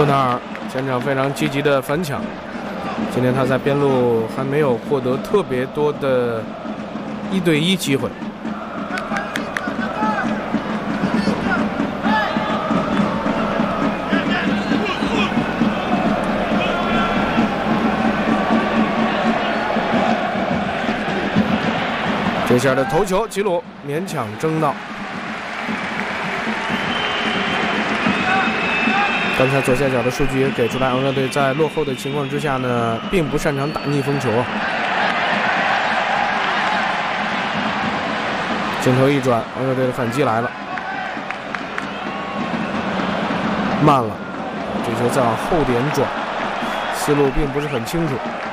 勒纳尔前场非常积极的反抢，今天他在边路还没有获得特别多的1对1机会。这下的头球，吉鲁勉强争到。刚才左下角的数据也给出来，昂热队在落后的情况之下呢，并不擅长打逆风球。镜头一转，昂热队的反击来了，慢了，这球再往后点转，思路并不是很清楚。